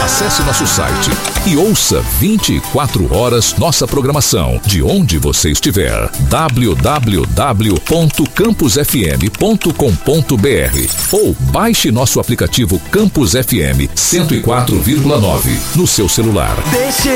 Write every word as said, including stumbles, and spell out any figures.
Acesse nosso site e ouça vinte e quatro horas nossa programação de onde você estiver. w w w ponto campus f m ponto com ponto b r ou baixe nosso aplicativo Campus F M cento e quatro vírgula nove no seu celular. Deixe